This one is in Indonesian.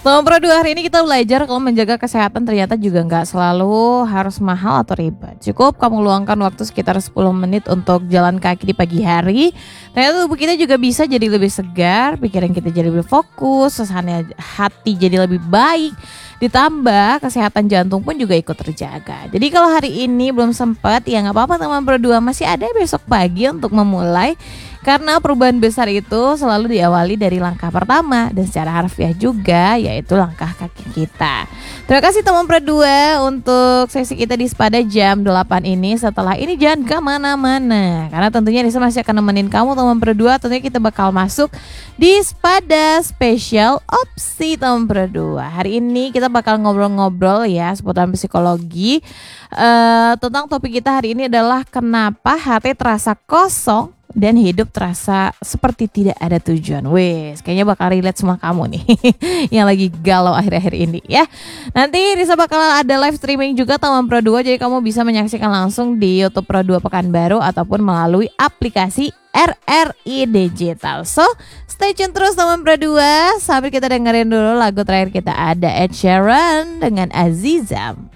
Teman Pro 2 hari ini kita belajar kalau menjaga kesehatan ternyata juga nggak selalu harus mahal atau ribet. Cukup kamu luangkan waktu sekitar 10 menit untuk jalan kaki di pagi hari. Ternyata tubuh kita juga bisa jadi lebih segar, pikiran kita jadi lebih fokus, suasana hati jadi lebih baik. Ditambah kesehatan jantung pun juga ikut terjaga. Jadi kalau hari ini belum sempat, ya nggak apa-apa teman Pro 2, masih ada besok pagi untuk memulai. Karena perubahan besar itu selalu diawali dari langkah pertama dan secara harfiah juga yaitu langkah kaki kita. Terima kasih teman Pro 2 untuk sesi kita di Sepada jam 8 ini. Setelah ini jangan kemana-mana karena tentunya Nisa masih akan nemenin kamu teman Pro 2. Tentunya kita bakal masuk di Sepada Spesial Opsi teman Pro 2. Hari ini kita bakal ngobrol-ngobrol ya seputar psikologi. Tentang topik kita hari ini adalah kenapa hati terasa kosong dan hidup terasa seperti tidak ada tujuan. Wes, kayaknya bakal relate sama kamu nih yang lagi galau akhir-akhir ini ya. Nanti Risa bakal ada live streaming juga teman Pro 2, jadi kamu bisa menyaksikan langsung di YouTube Pro 2 Pekanbaru ataupun melalui aplikasi RRI Digital. So, stay tune terus teman Pro 2. Sambil kita dengerin dulu lagu terakhir kita, ada Ed Sheeran dengan Azizam.